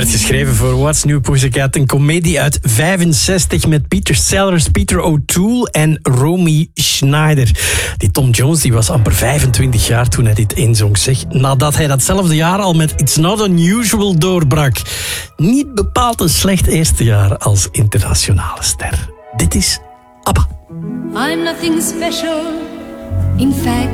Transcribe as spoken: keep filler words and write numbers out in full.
werd geschreven voor What's New Pussycat, een komedie uit vijfenzestig met Peter Sellers, Peter O'Toole en Romy Schneider. Die Tom Jones die was amper vijfentwintig jaar toen hij dit inzong. Zeg, nadat hij datzelfde jaar al met It's Not Unusual doorbrak. Niet bepaald een slecht eerste jaar als internationale ster. Dit is ABBA. I'm nothing special. In fact,